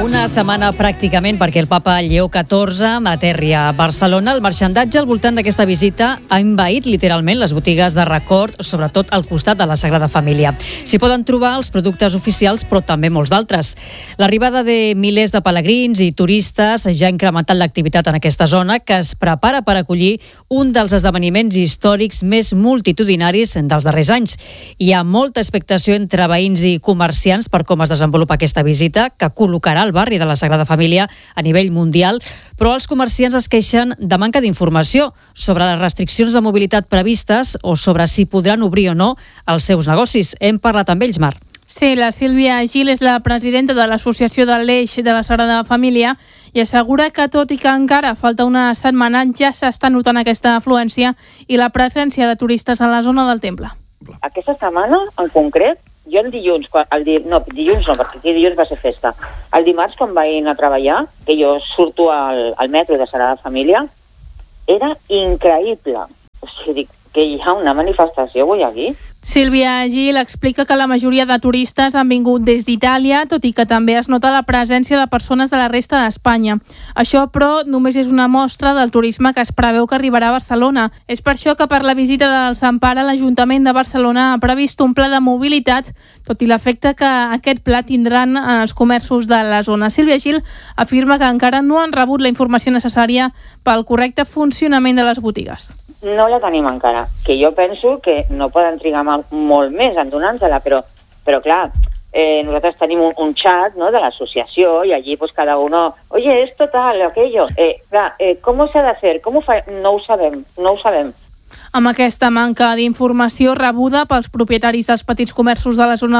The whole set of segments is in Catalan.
una setmana pràcticament perquè el papa Lleó XIV aterri a Barcelona, el marxandatge al voltant d'aquesta visita ha envaït literalment les botigues de record, sobretot al costat de la Sagrada Família. S'hi poden trobar els productes oficials, però també molts d'altres. L'arribada de milers de pelegrins i turistes ja ha incrementat l'activitat en aquesta zona, que es prepara per acollir un dels esdeveniments històrics més multitudinaris dels darrers anys. Hi ha molta expectació entre veïns i comerciants per com es desenvolupa aquesta visita, que col·locarà el barri de la Sagrada Família a nivell mundial, però els comerciants es queixen de manca d'informació sobre les restriccions de mobilitat previstes o sobre si podran obrir o no els seus negocis. Hem parlat amb ells, Mar. Sí, la Sílvia Gil és la presidenta de l'Associació de l'Eix de la Sagrada Família i assegura que, tot i que encara falta una setmana, ja s'està notant aquesta afluència i la presència de turistes a la zona del temple. Aquesta setmana, en concret, jo el dilluns, dilluns no, perquè aquí dilluns va ser festa. El dimarts, quan vaig anar a treballar, que jo surto al metro de Sagrada Família, era increïble. O sigui, que hi ha una manifestació avui aquí. Sílvia Gil explica que la majoria de turistes han vingut des d'Itàlia, tot i que també es nota la presència de persones de la resta d'Espanya. Això, però, només és una mostra del turisme que es preveu que arribarà a Barcelona. És per això que per la visita del Sant Pare, l'Ajuntament de Barcelona ha previst un pla de mobilitat, tot i l'efecte que aquest pla tindran els comerços de la zona. Sílvia Gil afirma que encara no han rebut la informació necessària pel correcte funcionament de les botigues. No la tenim encara, que jo penso que no poden trigar molt més en donar-nos-la, però clar, nosaltres tenim un chat, ¿no?, de l'associació i allí pues cada uno, oye, esto tal, aquello, ¿cómo se ha de hacer? ¿Cómo no ho sabem. Amb aquesta manca d'informació rebuda pels propietaris dels petits comerços de la zona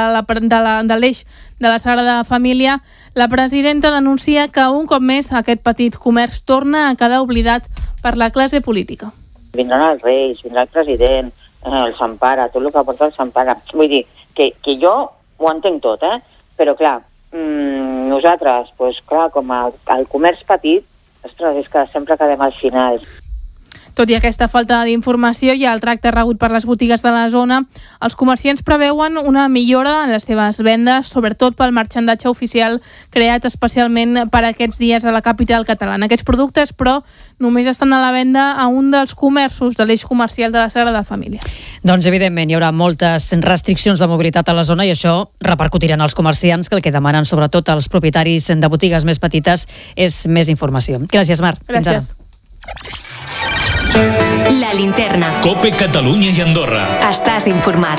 de l'Eix de la Sagrada Família, la presidenta denuncia que un cop més aquest petit comerç torna a quedar oblidat per la classe política. Vindran els Reis, vindrà el president, el Sant Pare, tot el que porta el Sant Pare. Vull dir que jo ho entenc tot, però clar, nosaltres, pues, clar, com el comerç petit, ostres, és que sempre quedem al final. Tot i aquesta falta d'informació i el tracte rebut per les botigues de la zona, els comerciants preveuen una millora en les seves vendes, sobretot pel marxandatge oficial creat especialment per aquests dies a la capital catalana. Aquests productes, però, només estan a la venda a un dels comerços de l'eix comercial de la Sagrada Família. Doncs, evidentment, hi haurà moltes restriccions de mobilitat a la zona i això repercutirà en els comerciants, que el que demanen, sobretot els propietaris de botigues més petites, és més informació. Gràcies, Mar. Gràcies. Fins ara. La Linterna. COPE Catalunya i Andorra. Estàs informat.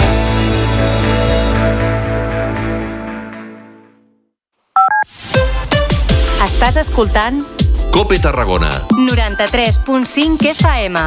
Estàs escoltant COPE Tarragona 93.5 FM.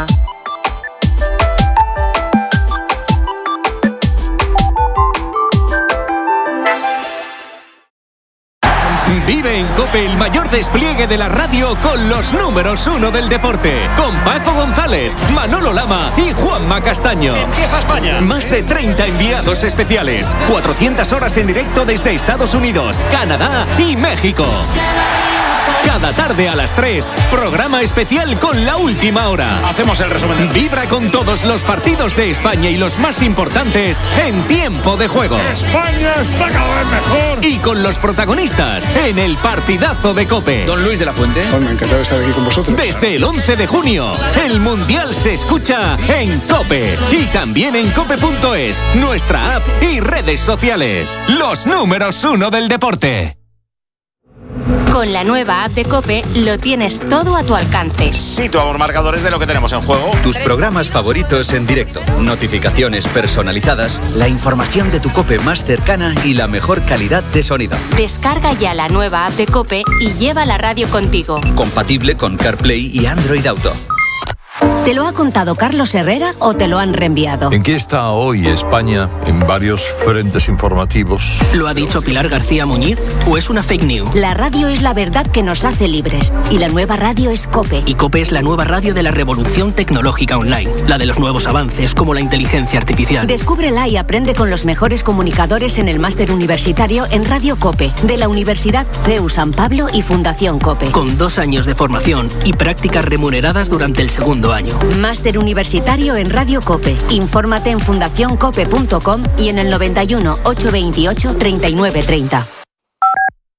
Vive en COPE el mayor despliegue de la radio con los números 1 del deporte. Con Paco González, Manolo Lama y Juanma Castaño. Empieza España. Más de 30 enviados especiales. 400 horas en directo desde Estados Unidos, Canadá y México. Cada tarde a las 3, programa especial con La Última Hora. Hacemos el resumen. Vibra con todos los partidos de España y los más importantes en tiempo de juego. España está cada vez mejor. Y con los protagonistas en el partidazo de COPE. Don Luis de la Fuente. Me encantado estar aquí con vosotros. Desde el 11 de junio, el Mundial se escucha en COPE. Y también en cope.es, nuestra app y redes sociales. Los números 1 del deporte. Con la nueva app de COPE lo tienes todo a tu alcance. Situamos marcadores de lo que tenemos en juego. Tus programas favoritos en directo, notificaciones personalizadas, la información de tu COPE más cercana y la mejor calidad de sonido. Descarga ya la nueva app de COPE y lleva la radio contigo. Compatible con CarPlay y Android Auto. ¿Te lo ha contado Carlos Herrera o te lo han reenviado? ¿En qué está hoy España en varios frentes informativos? ¿Lo ha dicho Pilar García Muñiz o es una fake news? La radio es la verdad que nos hace libres y la nueva radio es COPE. Y COPE es la nueva radio de la revolución tecnológica online, la de los nuevos avances como la inteligencia artificial. Descúbrela y aprende con los mejores comunicadores en el máster universitario en Radio COPE, de la Universidad CEU San Pablo y Fundación COPE. Con 2 años de formación y prácticas remuneradas durante el segundo año. Máster universitario en Radio COPE. Infórmate en fundacioncope.com y en el 91 828 3930.